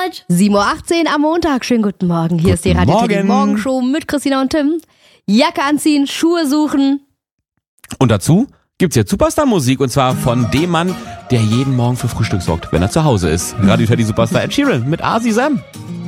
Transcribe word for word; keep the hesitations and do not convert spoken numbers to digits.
Zeit. sieben Uhr achtzehn am Montag. Schönen guten Morgen. Hier Guten ist die Radio T V Morgen. Morgenshow mit Christina und Tim. Jacke anziehen, Schuhe suchen. Und dazu gibt's jetzt Superstar-Musik und zwar von dem Mann, der jeden Morgen für Frühstück sorgt, wenn er zu Hause ist. Radio Teddy Superstar Ed Sheeran mit Asi Sam.